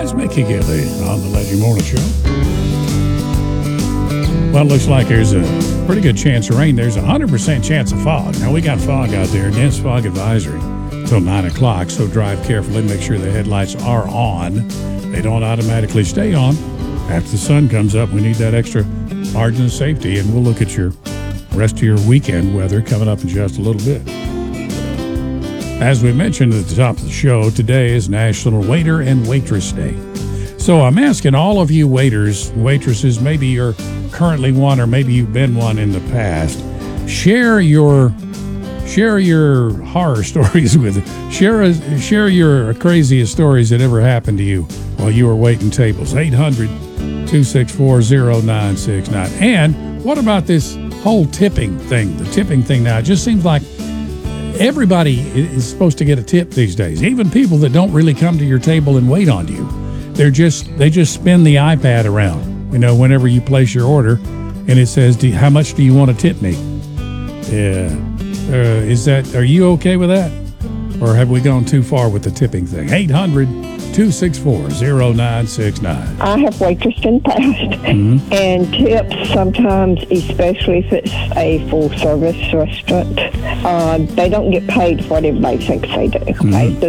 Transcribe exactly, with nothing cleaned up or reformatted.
is Mickey Gilley on the Legend Morning Show. Well, it looks like there's a pretty good chance of rain. There's a one hundred percent chance of fog. Now, we got fog out there, dense fog advisory till nine o'clock, so drive carefully. Make sure the headlights are on. They don't automatically stay on. After the sun comes up, we need that extra margin of safety, and we'll look at your rest of your weekend weather coming up in just a little bit. As we mentioned at the top of the show, today is National Waiter and Waitress Day. So I'm asking all of you waiters, waitresses, maybe you're currently one or maybe you've been one in the past, share your share your horror stories with share a, share your craziest stories that ever happened to you while you were waiting tables. eight hundred, two six four, zero nine six nine. And what about this whole tipping thing? The tipping thing now, it just seems like everybody is supposed to get a tip these days. Even people that don't really come to your table and wait on you. They're just they just spin the iPad around, you know, whenever you place your order, and it says, do, how much do you want to tip me? Yeah. Uh, is that, are you okay with that? Or have we gone too far with the tipping thing? eight hundred, two six four, zero nine six nine. I have waitressed in the past, mm-hmm. and tips sometimes, especially if it's a full-service restaurant, uh, they don't get paid for what everybody thinks they do. Mm-hmm. Okay? So